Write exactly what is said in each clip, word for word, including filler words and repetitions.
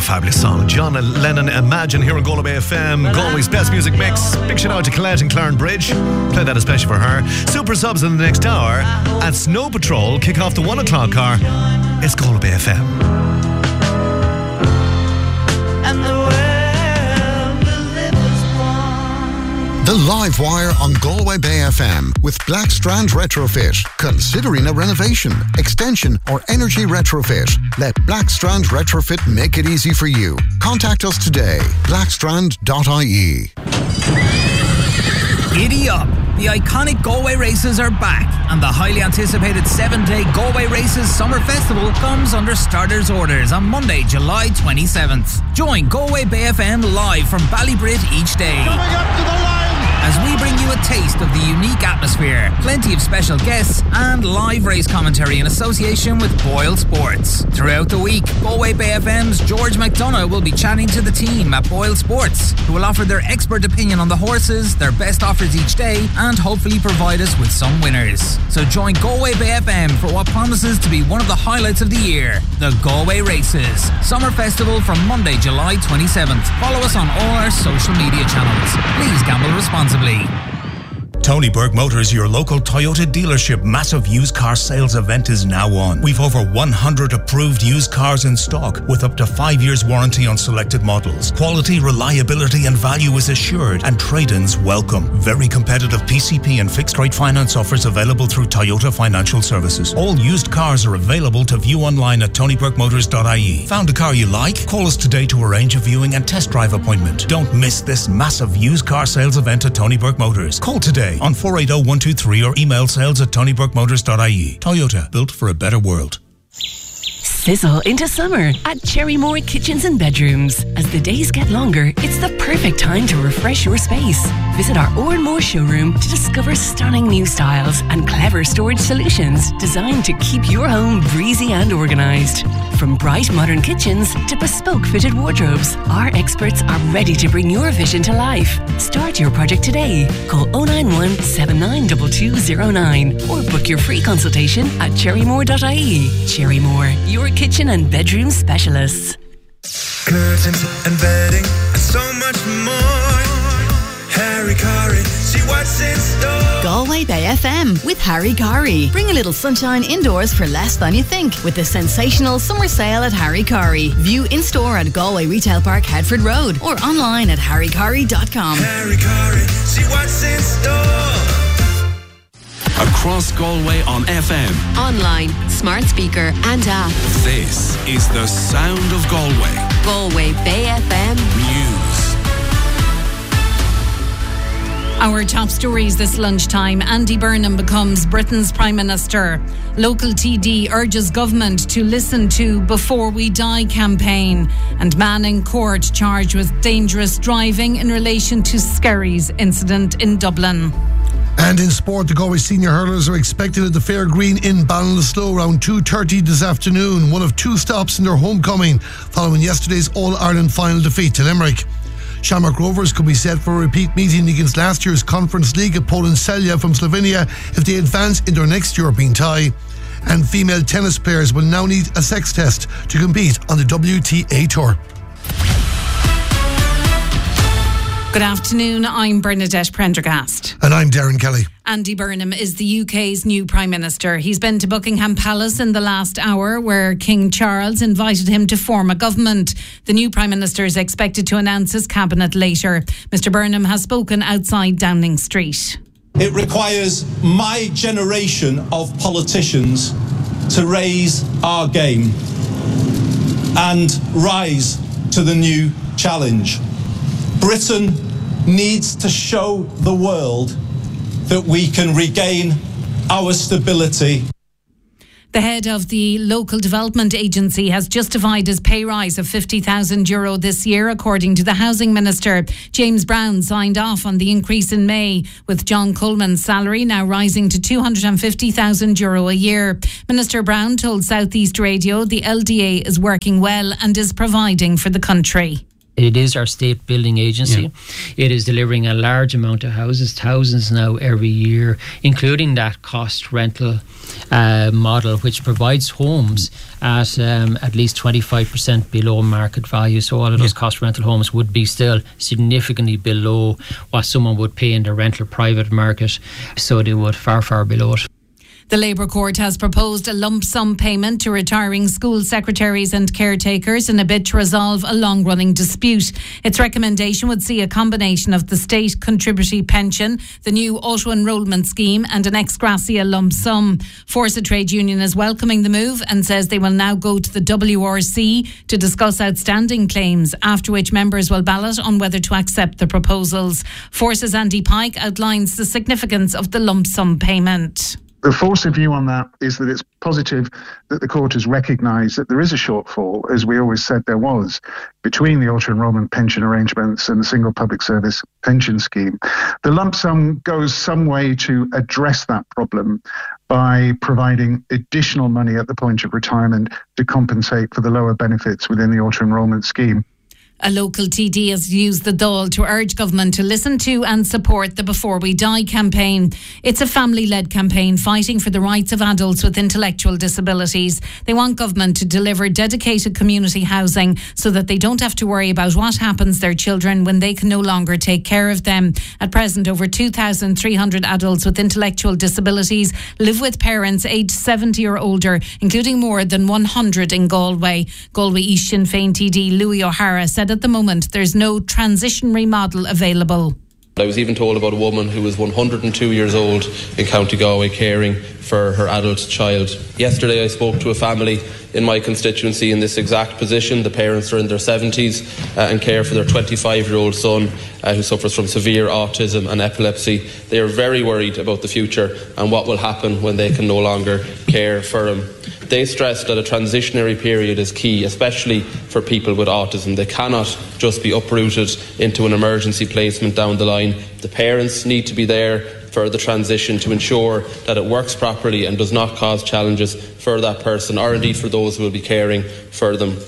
fabulous song. John Lennon, Imagine, here on Galway Bay F M. Galway's best music mix. Big shout out to Colette and Clarence Bridge. Play that especially for her. Super subs in the next hour. And Snow Patrol kick off the one o'clock car. It's Galway Bay F M. And the world delivers one. The Live Wire on Galway Bay F M with Blackstrand Retrofit. Considering a renovation, extension or energy retrofit, let Blackstrand Retrofit make it easy for you. Contact us today. blackstrand dot I E. Giddy up! The iconic Galway races are back, and the highly anticipated seven-day Galway Races Summer Festival comes under starters orders on Monday, July twenty-seventh. Join Galway Bay F M live from Ballybrit each day. Coming up to the line. As we bring you a taste of the unique atmosphere, plenty of special guests, and live race commentary in association with Boyle Sports. Throughout the week, Galway Bay F M's George McDonough will be chatting to the team at Boyle Sports, who will offer their expert opinion on the horses, their best offers each day, and hopefully provide us with some winners. So join Galway Bay F M for what promises to be one of the highlights of the year, the Galway Races Summer Festival from Monday, July twenty-seventh. Follow us on all our social media channels. Please gamble responsibly. Tony Burke Motors, your local Toyota dealership massive used car sales event is now on. We've over one hundred approved used cars in stock with up to five years warranty on selected models. Quality, reliability and value is assured and trade-ins welcome. Very competitive P C P and fixed rate finance offers available through Toyota Financial Services. All used cars are available to view online at tony burke motors dot I E. Found a car you like? Call us today to arrange a viewing and test drive appointment. Don't miss this massive used car sales event at Tony Burke Motors. Call today on four eight zero one two three or email sales at tony burke motors dot I E. Toyota, built for a better world. Sizzle into summer at Cherrymore Kitchens and Bedrooms. As the days get longer, it's the perfect time to refresh your space. Visit our Oranmore showroom to discover stunning new styles and clever storage solutions designed to keep your home breezy and organised. From bright modern kitchens to bespoke fitted wardrobes, our experts are ready to bring your vision to life. Start your project today. Call oh nine one, seven nine two two oh nine or book your free consultation at cherrymore dot I E. Cherrymore, your kitchen and bedroom specialists. Curtains and bedding and so much more. Harry Corey, see what's in store. Galway Bay F M with Harry Corey. Bring a little sunshine indoors for less than you think with the sensational summer sale at Harry Corey. View in store at Galway Retail Park, Headford Road, or online at harry corey dot com. Harry Corey, see what's in store. Across Galway on F M, online, smart speaker and app. This is the sound of Galway. Galway Bay F M News. Our top stories this lunchtime. Andy Burnham becomes Britain's Prime Minister. Local T D urges government to listen to Before We Die campaign. And man in court charged with dangerous driving in relation to Skerries incident in Dublin. And in sport, the Galway senior hurlers are expected at the Fair Green in Ballinasloe around two thirty this afternoon. One of two stops in their homecoming following yesterday's All-Ireland final defeat to Limerick. Shamrock Rovers could be set for a repeat meeting against last year's Conference League opponent Celje from Slovenia if they advance in their next European tie. And female tennis players will now need a sex test to compete on the W T A Tour. Good afternoon, I'm Bernadette Prendergast. And I'm Darren Kelly. Andy Burnham is the U K's new Prime Minister. He's been to Buckingham Palace in the last hour, where King Charles invited him to form a government. The new Prime Minister is expected to announce his cabinet later. Mister Burnham has spoken outside Downing Street. It requires my generation of politicians to raise our game and rise to the new challenge. Britain needs to show the world that we can regain our stability. The head of the Local Development Agency has justified his pay rise of fifty thousand euro this year, according to the Housing Minister. James Brown signed off on the increase in May, with John Coleman's salary now rising to two hundred fifty thousand euro a year. Minister Brown told South East Radio the L D A is working well and is providing for the country. It is our state building agency. Yeah. It is delivering a large amount of houses, thousands now every year, including that cost rental uh, model, which provides homes at um, at least twenty-five percent below market value. So all of those yeah. cost rental homes would be still significantly below what someone would pay in the rental private market. So they would far, far below it. The Labour Court has proposed a lump sum payment to retiring school secretaries and caretakers in a bid to resolve a long-running dispute. Its recommendation would see a combination of the state contributory pension, the new auto-enrolment scheme and an ex gratia lump sum. Forza Trade Union is welcoming the move and says they will now go to the W R C to discuss outstanding claims, after which members will ballot on whether to accept the proposals. Forza's Andy Pike outlines the significance of the lump sum payment. The Forza view on that is that it's positive that the court has recognised that there is a shortfall, as we always said there was, between the auto-enrolment pension arrangements and the single public service pension scheme. The lump sum goes some way to address that problem by providing additional money at the point of retirement to compensate for the lower benefits within the auto-enrolment scheme. A local T D has used the Dáil to urge government to listen to and support the Before We Die campaign. It's a family-led campaign fighting for the rights of adults with intellectual disabilities. They want government to deliver dedicated community housing so that they don't have to worry about what happens to their children when they can no longer take care of them. At present, over two thousand three hundred adults with intellectual disabilities live with parents aged seventy or older, including more than one hundred in Galway. Galway East Sinn Féin T D Louis O'Hara said at the moment there's no transitionary model available. I was even told about a woman who was one hundred two years old in County Galway caring for her adult child. Yesterday I spoke to a family in my constituency in this exact position. The parents are in their seventies uh, and care for their twenty-five-year-old son uh, who suffers from severe autism and epilepsy. They are very worried about the future and what will happen when they can no longer care for him. They stressed that a transitionary period is key, especially for people with autism. They cannot just be uprooted into an emergency placement down the line. The parents need to be there for the transition to ensure that it works properly and does not cause challenges for that person or indeed for those who will be caring for them.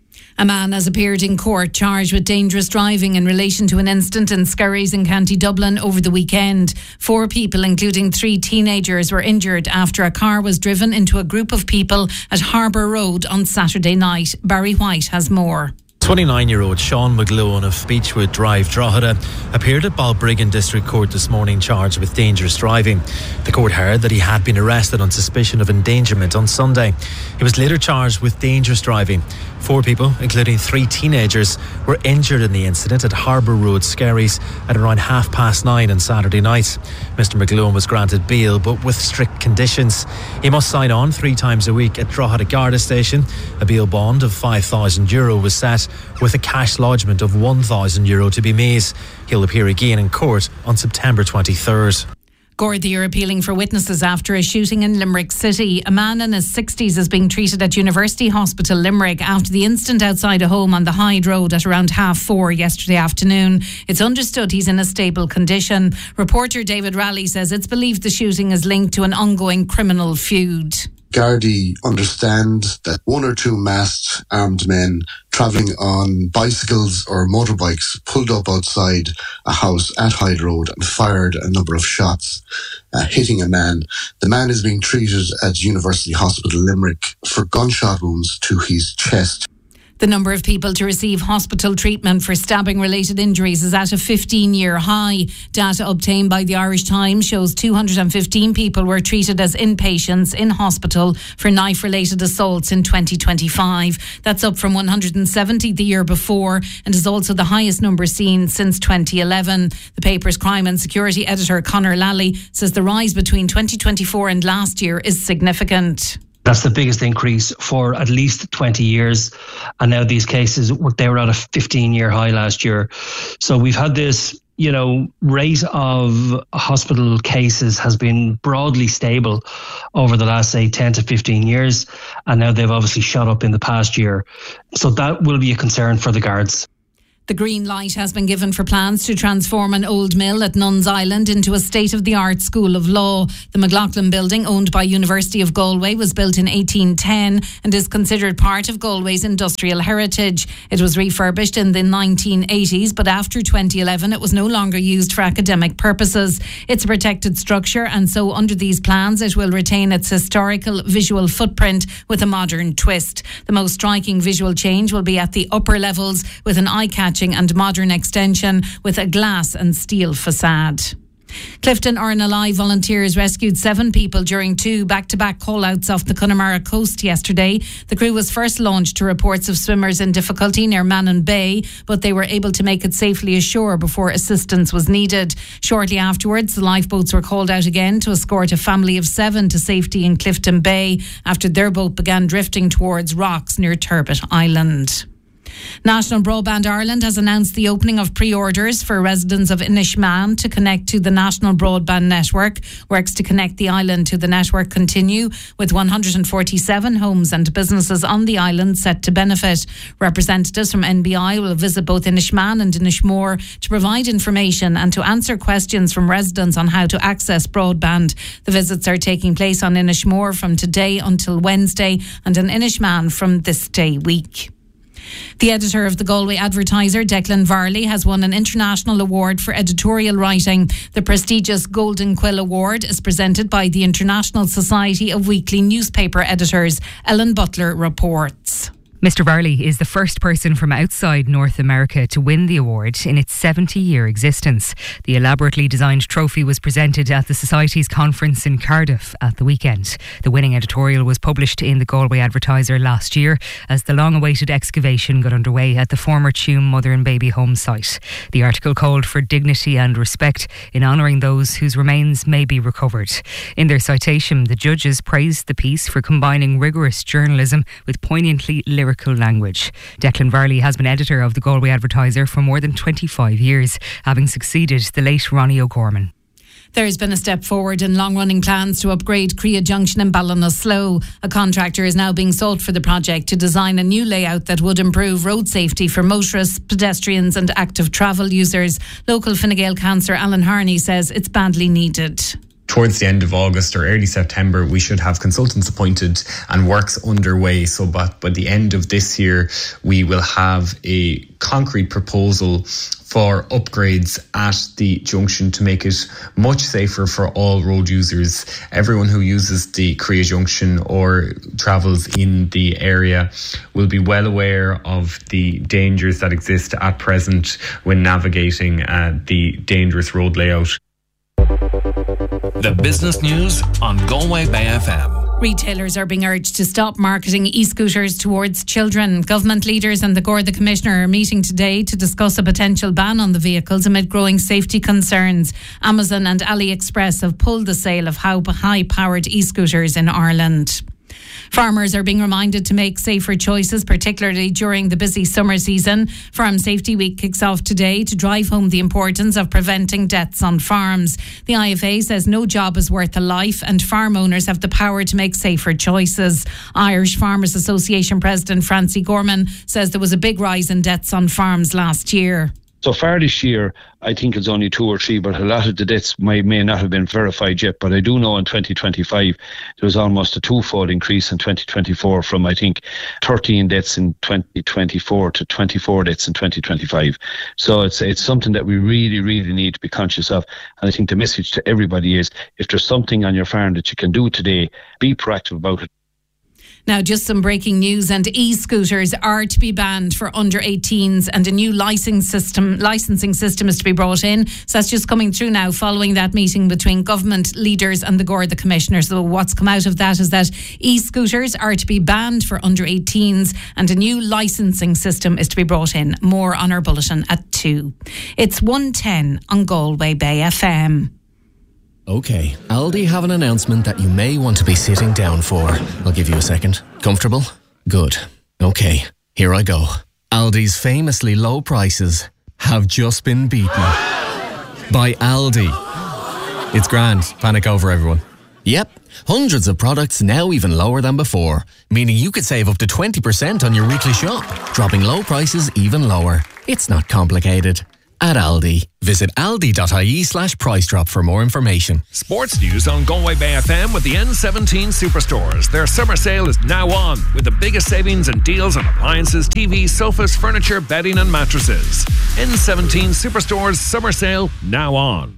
A man has appeared in court charged with dangerous driving in relation to an incident in Skerries in County Dublin over the weekend. Four people, including three teenagers, were injured after a car was driven into a group of people at Harbour Road on Saturday night. Barry White has more. twenty-nine-year-old Sean McGlowan of Beechwood Drive, Drogheda, appeared at Balbriggan District Court this morning charged with dangerous driving. The court heard that he had been arrested on suspicion of endangerment on Sunday. He was later charged with dangerous driving. Four people, including three teenagers, were injured in the incident at Harbour Road, Skerries, at around half past nine on Saturday night. Mister McGlowan was granted bail, but with strict conditions. He must sign on three times a week at Drogheda Garda Station. A bail bond of five thousand euro was set, with a cash lodgement of one thousand euro to be made. He'll appear again in court on September twenty-third. Gardaí are appealing for witnesses after a shooting in Limerick City. A man in his sixties is being treated at University Hospital Limerick after the incident outside a home on the Hyde Road at around half four yesterday afternoon. It's understood he's in a stable condition. Reporter David Raleigh says it's believed the shooting is linked to an ongoing criminal feud. Gardaí understand that one or two masked armed men travelling on bicycles or motorbikes pulled up outside a house at Hyde Road and fired a number of shots, uh, hitting a man. The man is being treated at University Hospital Limerick for gunshot wounds to his chest. The number of people to receive hospital treatment for stabbing-related injuries is at a fifteen-year high. Data obtained by the Irish Times shows two hundred fifteen people were treated as inpatients in hospital for knife-related assaults in twenty twenty-five. That's up from one hundred seventy the year before and is also the highest number seen since twenty eleven. The paper's crime and security editor Conor Lally says the rise between twenty twenty-four and last year is significant. That's the biggest increase for at least twenty years. And now these cases, they were at a fifteen-year high last year. So we've had this, you know, rate of hospital cases has been broadly stable over the last, say, ten to fifteen years. And now they've obviously shot up in the past year. So that will be a concern for the guards. The green light has been given for plans to transform an old mill at Nuns Island into a state-of-the-art school of law. The McLaughlin building, owned by University of Galway, was built in eighteen ten and is considered part of Galway's industrial heritage. It was refurbished in the nineteen eighties, but after twenty eleven it was no longer used for academic purposes. It's a protected structure, and so under these plans it will retain its historical visual footprint with a modern twist. The most striking visual change will be at the upper levels, with an eye-catching and modern extension with a glass and steel facade. Clifton Ornalai volunteers rescued seven people during two back-to-back call-outs off the Connemara coast yesterday. The crew was first launched to reports of swimmers in difficulty near Mannon Bay, but they were able to make it safely ashore before assistance was needed. Shortly afterwards, the lifeboats were called out again to escort a family of seven to safety in Clifton Bay after their boat began drifting towards rocks near Turbot Island. National Broadband Ireland has announced the opening of pre-orders for residents of Inishmaan to connect to the National Broadband Network. Works to connect the island to the network continue, with one hundred forty-seven homes and businesses on the island set to benefit. Representatives from N B I will visit both Inishmaan and Inishmore to provide information and to answer questions from residents on how to access broadband. The visits are taking place on Inishmore from today until Wednesday and on Inishmaan from this day week. The editor of the Galway Advertiser, Declan Varley, has won an international award for editorial writing. The prestigious Golden Quill Award is presented by the International Society of Weekly Newspaper Editors. Ellen Butler reports. Mister Varley is the first person from outside North America to win the award in its seventy-year existence. The elaborately designed trophy was presented at the Society's conference in Cardiff at the weekend. The winning editorial was published in the Galway Advertiser last year as the long-awaited excavation got underway at the former Tuam Mother and Baby Home site. The article called for dignity and respect in honouring those whose remains may be recovered. In their citation, the judges praised the piece for combining rigorous journalism with poignantly lyrical language. Declan Varley has been editor of the Galway Advertiser for more than twenty-five years, having succeeded the late Ronnie O'Gorman. There's been a step forward in long-running plans to upgrade Crea Junction in Ballinasloe. A contractor is now being sought for the project to design a new layout that would improve road safety for motorists, pedestrians and active travel users. Local Fine Gael councillor Alan Harney says it's badly needed. Towards the end of August or early September, we should have consultants appointed and works underway. So by, by the end of this year, we will have a concrete proposal for upgrades at the junction to make it much safer for all road users. Everyone who uses the Crea Junction or travels in the area will be well aware of the dangers that exist at present when navigating uh, the dangerous road layout. The business news on Galway Bay F M. Retailers are being urged to stop marketing e-scooters towards children. Government leaders and the Garda Commissioner are meeting today to discuss a potential ban on the vehicles amid growing safety concerns. Amazon and AliExpress have pulled the sale of high-powered e-scooters in Ireland. Farmers are being reminded to make safer choices, particularly during the busy summer season. Farm Safety Week kicks off today to drive home the importance of preventing deaths on farms. The I F A says no job is worth a life and farm owners have the power to make safer choices. Irish Farmers Association President Francie Gorman says there was a big rise in deaths on farms last year. So far this year, I think it's only two or three, but a lot of the deaths may, may not have been verified yet. But I do know in twenty twenty-five, there was almost a twofold increase in twenty twenty-four from, I think, thirteen deaths in twenty twenty-four to twenty-four deaths in twenty twenty-five. So it's it's something that we really, really need to be conscious of. And I think the message to everybody is, if there's something on your farm that you can do today, be proactive about it. Now, just some breaking news, and e-scooters are to be banned for under eighteens and a new licensing system, licensing system is to be brought in. So that's just coming through now following that meeting between government leaders and the Garda Commissioner. So what's come out of that is that e-scooters are to be banned for under eighteens and a new licensing system is to be brought in. More on our bulletin at two. It's one ten on Galway Bay F M. Okay, Aldi have an announcement that you may want to be sitting down for. I'll give you a second. Comfortable? Good. Okay, here I go. Aldi's famously low prices have just been beaten by Aldi. It's grand. Panic over, everyone. Yep, Hundreds of products now even lower than before, meaning you could save up to twenty percent on your weekly shop, dropping low prices even lower. It's not complicated. At Aldi. Visit aldi.ie slash price drop for more information. Sports news on Galway Bay F M with the N seventeen Superstores. Their summer sale is now on, with the biggest savings and deals on appliances, T Vs, sofas, furniture, bedding and mattresses. N seventeen Superstores summer sale now on.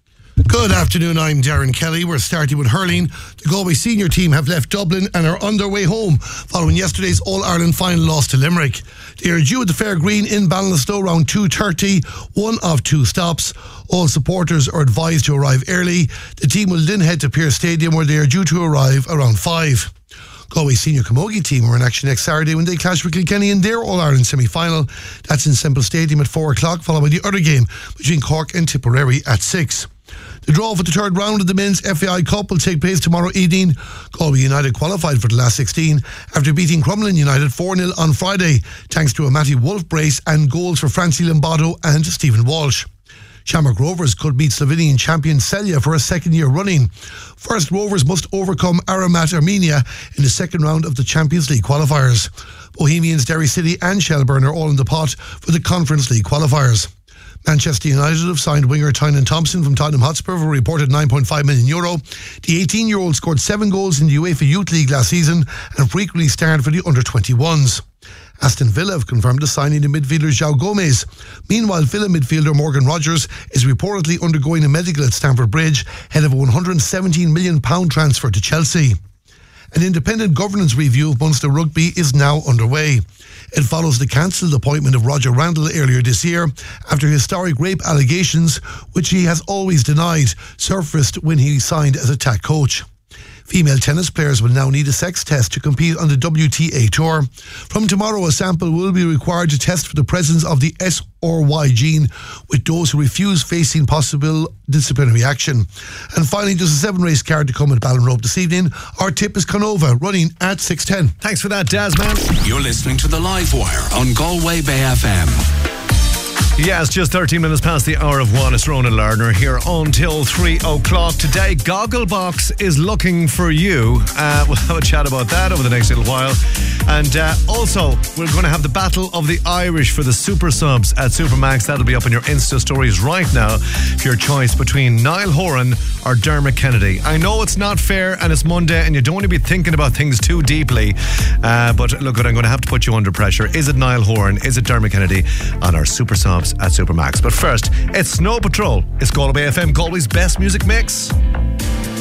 Good afternoon, I'm Darren Kelly. We're starting with hurling. The Galway senior team have left Dublin and are on their way home following yesterday's All-Ireland final loss to Limerick. They are due at the Fair Green in Ballinasloe around two thirty, one of two stops. All supporters are advised to arrive early. The team will then head to Pearse Stadium where they are due to arrive around five. Galway senior camogie team are in action next Saturday when they clash with Kilkenny in their All-Ireland semi-final. That's in Semple Stadium at four o'clock, followed by the other game between Cork and Tipperary at six. The draw for the third round of the Men's F A I Cup will take place tomorrow evening. Galway United qualified for the last sixteen after beating Crumlin United four nil on Friday, thanks to a Matty Wolf brace and goals for Francie Lombardo and Stephen Walsh. Shamrock Rovers could beat Slovenian champion Celje for a second year running. First, Rovers must overcome Aramat Armenia in the second round of the Champions League qualifiers. Bohemians, Derry City and Shelburne are all in the pot for the Conference League qualifiers. Manchester United have signed winger Tynan Thompson from Tottenham Hotspur for a reported nine point five million euro. The eighteen-year-old scored seven goals in the UEFA Youth League last season and frequently starred for the under twenty-ones. Aston Villa have confirmed the signing of midfielder João Gomes. Meanwhile, Villa midfielder Morgan Rogers is reportedly undergoing a medical at Stamford Bridge ahead of a one hundred seventeen million pounds transfer to Chelsea. An independent governance review of Munster Rugby is now underway. It follows the cancelled appointment of Roger Randall earlier this year after historic rape allegations, which he has always denied, surfaced when he signed as a T A C coach. Female tennis players will now need a sex test to compete on the W T A Tour. From tomorrow, a sample will be required to test for the presence of the S or Y gene, with those who refuse facing possible disciplinary action. And finally, there's a seven-race card to come at Ballinrobe this evening. Our tip is Canova, running at six ten. Thanks for that, Daz, man. You're listening to The Live Wire on Galway Bay F M. Yeah, it's just thirteen minutes past the hour of one. It's Ronan Lardner here until three o'clock. Today, Gogglebox is looking for you. Uh, we'll have a chat about that over the next little while. And uh, also, we're going to have the Battle of the Irish for the Super Subs at Supermax. That'll be up on your Insta stories right now for your choice between Niall Horan or Dermot Kennedy. I know it's not fair and it's Monday and you don't want to be thinking about things too deeply. Uh, but look, I'm going to have to put you under pressure. Is it Niall Horan? Is it Dermot Kennedy on our Super Subs at Supermax? But first, it's Snow Patrol. It's Galway F M, Galway's best music mix.